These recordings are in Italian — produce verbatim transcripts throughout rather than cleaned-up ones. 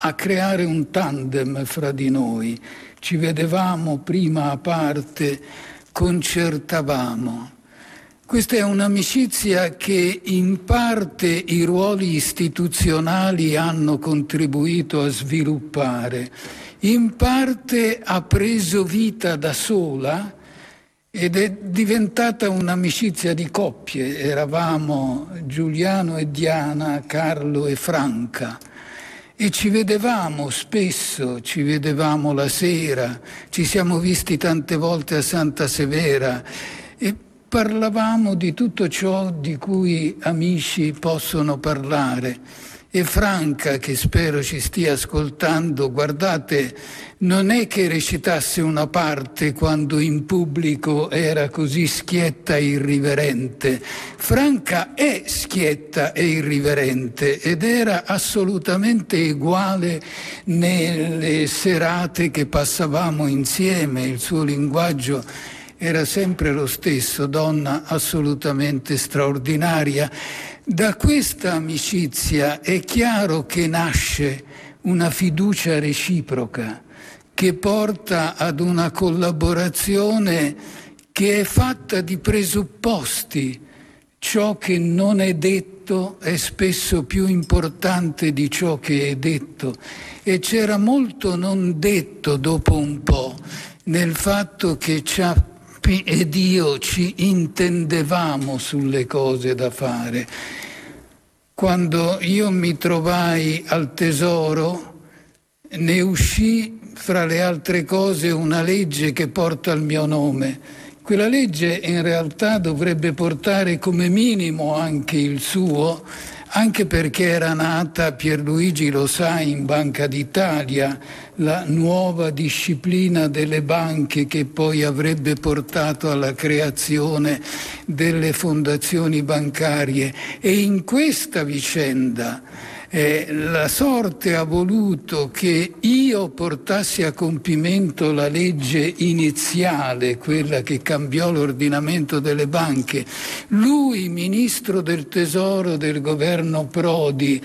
a creare un tandem fra di noi. Ci vedevamo prima a parte, concertavamo. Questa è un'amicizia che in parte i ruoli istituzionali hanno contribuito a sviluppare, in parte ha preso vita da sola ed è diventata un'amicizia di coppie. Eravamo Giuliano e Diana, Carlo e Franca. E ci vedevamo spesso, ci vedevamo la sera, ci siamo visti tante volte a Santa Severa e parlavamo di tutto ciò di cui amici possono parlare. E Franca, che spero ci stia ascoltando, guardate, non è che recitasse una parte quando in pubblico era così schietta e irriverente. Franca è schietta e irriverente ed era assolutamente uguale nelle serate che passavamo insieme. Il suo linguaggio era sempre lo stesso, donna assolutamente straordinaria. Da questa amicizia è chiaro che nasce una fiducia reciproca che porta ad una collaborazione che è fatta di presupposti. Ciò che non è detto è spesso più importante di ciò che è detto e c'era molto non detto dopo un po' nel fatto che Ciappi ed io ci intendevamo sulle cose da fare. Quando io mi trovai al Tesoro, ne uscì fra le altre cose una legge che porta il mio nome. Quella legge in realtà dovrebbe portare come minimo anche il suo, anche perché era nata, Pierluigi lo sa, in Banca d'Italia, la nuova disciplina delle banche che poi avrebbe portato alla creazione delle fondazioni bancarie. E in questa vicenda Eh, la sorte ha voluto che io portassi a compimento la legge iniziale, quella che cambiò l'ordinamento delle banche. Lui, ministro del Tesoro del governo Prodi,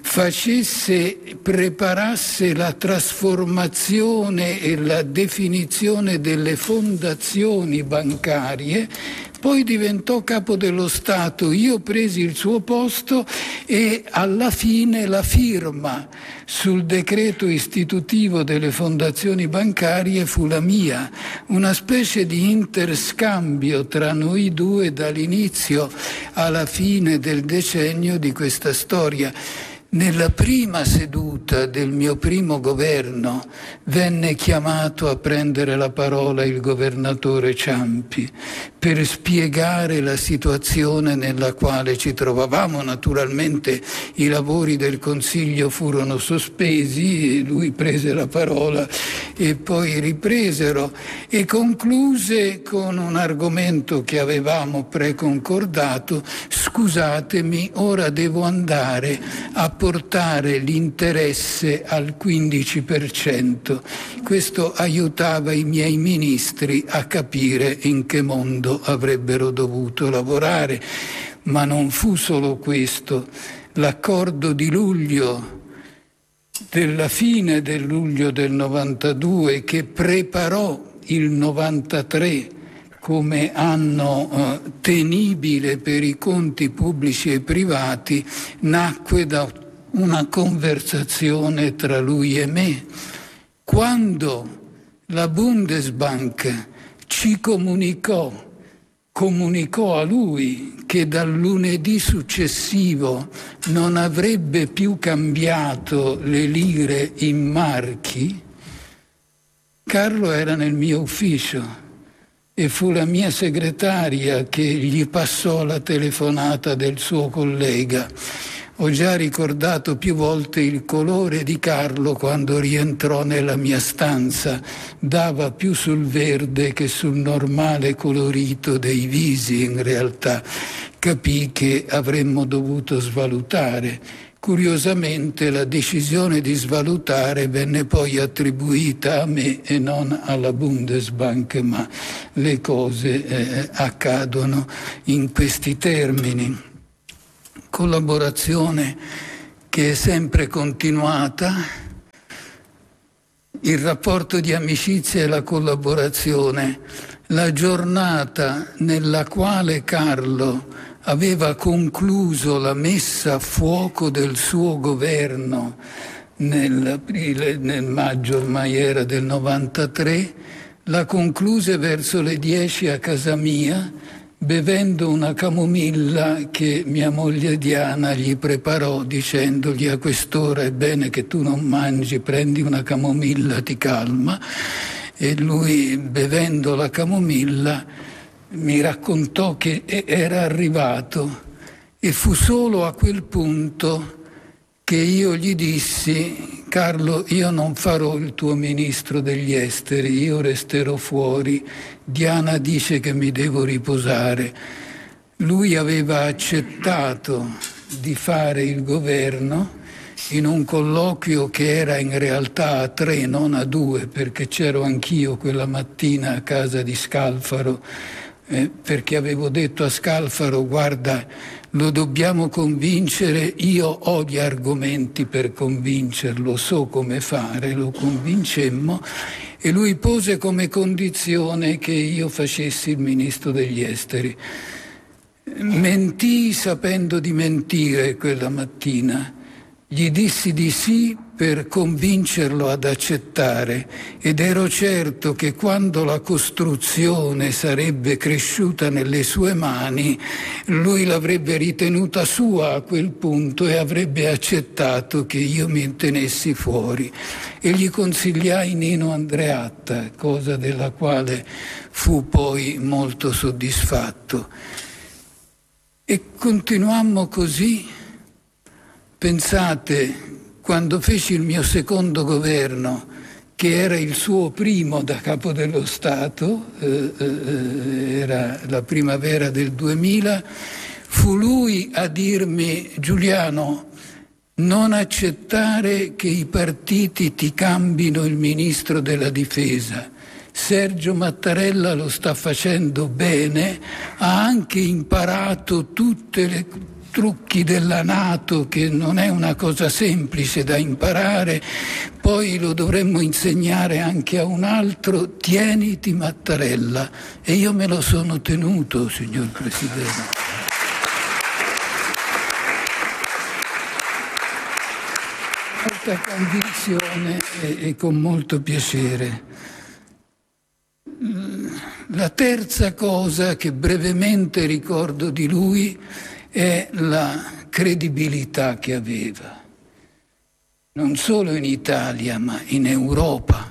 facesse, preparasse la trasformazione e la definizione delle fondazioni bancarie. Poi diventò capo dello Stato, io presi il suo posto e alla fine la firma sul decreto istitutivo delle fondazioni bancarie fu la mia, una specie di interscambio tra noi due dall'inizio alla fine del decennio di questa storia. Nella prima seduta del mio primo governo venne chiamato a prendere la parola il governatore Ciampi per spiegare la situazione nella quale ci trovavamo. Naturalmente i lavori del Consiglio furono sospesi, e lui prese la parola e poi ripresero e concluse con un argomento che avevamo preconcordato: scusatemi, ora devo andare a portare l'interesse al quindici per cento. Questo aiutava i miei ministri a capire in che mondo avrebbero dovuto lavorare. Ma non fu solo questo. L'accordo di luglio, della fine del luglio del novantadue, che preparò il novantatré come anno eh, tenibile per i conti pubblici e privati, nacque da una conversazione tra lui e me. Quando la Bundesbank ci comunicò, comunicò a lui che dal lunedì successivo non avrebbe più cambiato le lire in marchi, Carlo era nel mio ufficio e fu la mia segretaria che gli passò la telefonata del suo collega. Ho già ricordato più volte il colore di Carlo quando rientrò nella mia stanza. Dava più sul verde che sul normale colorito dei visi, in realtà. Capì che avremmo dovuto svalutare. Curiosamente la decisione di svalutare venne poi attribuita a me e non alla Bundesbank, ma le cose eh, accadono in questi termini. Collaborazione che è sempre continuata il rapporto di amicizia e la collaborazione, la giornata nella quale Carlo aveva concluso la messa a fuoco del suo governo nell'aprile, nel maggio ormai era del novantatré, la concluse verso le dieci a casa mia, bevendo una camomilla che mia moglie Diana gli preparò dicendogli: a quest'ora è bene che tu non mangi, prendi una camomilla, ti calma. E lui, bevendo la camomilla, mi raccontò che era arrivato, e fu solo a quel punto che io gli dissi: Carlo, io non farò il tuo ministro degli esteri, io resterò fuori, Diana dice che mi devo riposare. Lui aveva accettato di fare il governo in un colloquio che era in realtà a tre, non a due, perché c'ero anch'io quella mattina a casa di Scalfaro, eh, perché avevo detto a Scalfaro: guarda, lo dobbiamo convincere, io ho gli argomenti per convincerlo, so come fare. Lo convincemmo e lui pose come condizione che io facessi il ministro degli esteri. Mentii sapendo di mentire quella mattina. Gli dissi di sì per convincerlo ad accettare, ed ero certo che quando la costruzione sarebbe cresciuta nelle sue mani, lui l'avrebbe ritenuta sua a quel punto e avrebbe accettato che io mi tenessi fuori. E gli consigliai Nino Andreatta, cosa della quale fu poi molto soddisfatto. E continuammo così. Pensate, quando feci il mio secondo governo, che era il suo primo da capo dello Stato, eh, eh, era la primavera del duemila, fu lui a dirmi: Giuliano, non accettare che i partiti ti cambino il ministro della difesa. Sergio Mattarella lo sta facendo bene, ha anche imparato tutte le trucchi della NATO, che non è una cosa semplice da imparare, poi lo dovremmo insegnare anche a un altro, tieniti Mattarella. E io me lo sono tenuto, signor Presidente. Molta convinzione e, e con molto piacere. La terza cosa che brevemente ricordo di lui è la credibilità che aveva, non solo in Italia ma in Europa.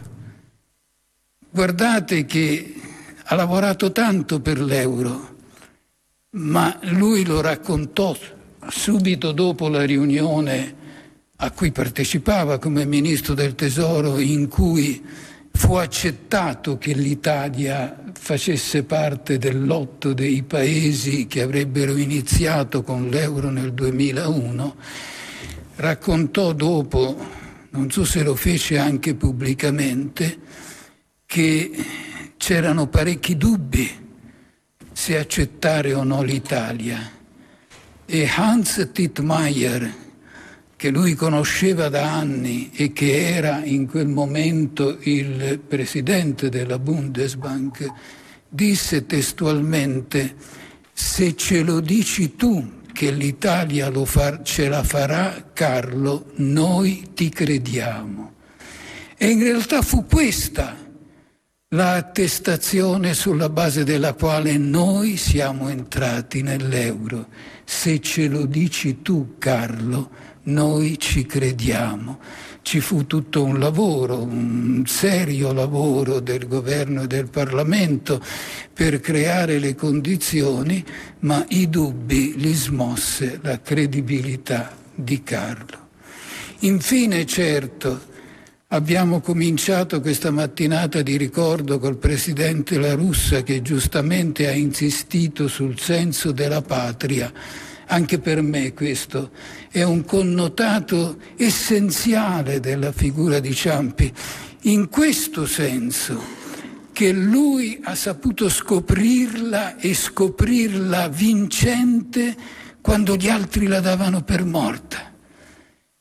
Guardate che ha lavorato tanto per l'euro, ma lui lo raccontò subito dopo la riunione a cui partecipava come Ministro del Tesoro, in cui fu accettato che l'Italia facesse parte del lotto dei paesi che avrebbero iniziato con l'euro nel duemilauno. Raccontò dopo, non so se lo fece anche pubblicamente, che c'erano parecchi dubbi se accettare o no l'Italia. E Hans Dittmeier, che lui conosceva da anni e che era in quel momento il presidente della Bundesbank, disse testualmente: se ce lo dici tu che l'Italia lo far, ce la farà, Carlo, noi ti crediamo. E in realtà fu questa la attestazione sulla base della quale noi siamo entrati nell'euro. Se ce lo dici tu, Carlo, noi ci crediamo. Ci fu tutto un lavoro, un serio lavoro del governo e del Parlamento per creare le condizioni, ma i dubbi li smosse la credibilità di Carlo. Infine, certo, abbiamo cominciato questa mattinata di ricordo col Presidente La Russa, che giustamente ha insistito sul senso della patria. Anche per me questo è un connotato essenziale della figura di Ciampi, in questo senso che lui ha saputo scoprirla e scoprirla vincente quando gli altri la davano per morta.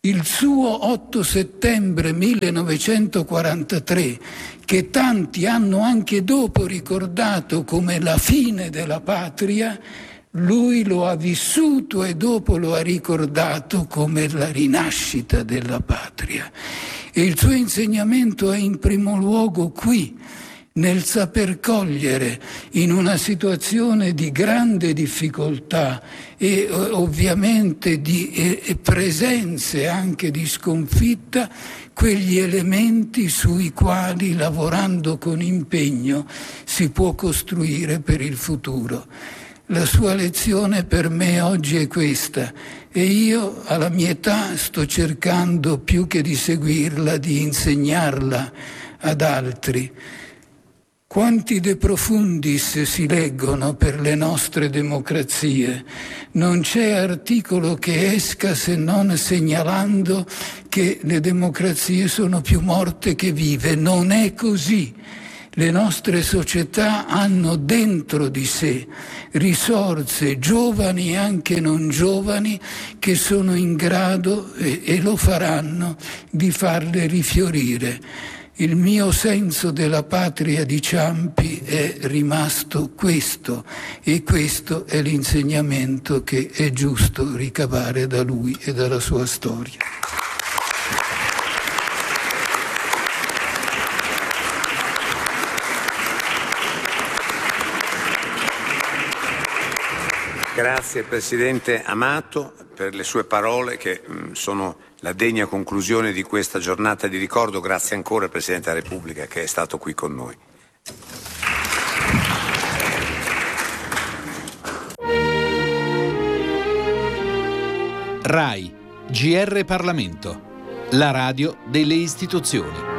Il suo otto settembre millenovecentoquarantatré, che tanti hanno anche dopo ricordato come la fine della patria, lui lo ha vissuto e dopo lo ha ricordato come la rinascita della patria. E il suo insegnamento è in primo luogo qui, nel saper cogliere in una situazione di grande difficoltà e ovviamente di e presenze anche di sconfitta, quegli elementi sui quali, lavorando con impegno, si può costruire per il futuro. La sua lezione per me oggi è questa, e io alla mia età sto cercando più che di seguirla, di insegnarla ad altri. Quanti De Profundis si leggono per le nostre democrazie? Non c'è articolo che esca se non segnalando che le democrazie sono più morte che vive. Non è così. Le nostre società hanno dentro di sé risorse, giovani e anche non giovani, che sono in grado, e, e lo faranno, di farle rifiorire. Il mio senso della patria di Ciampi è rimasto questo, e questo è l'insegnamento che è giusto ricavare da lui e dalla sua storia. Grazie Presidente Amato per le sue parole che mh, sono la degna conclusione di questa giornata di ricordo. Grazie ancora al Presidente della Repubblica che è stato qui con noi. RAI, G R Parlamento, la radio delle istituzioni.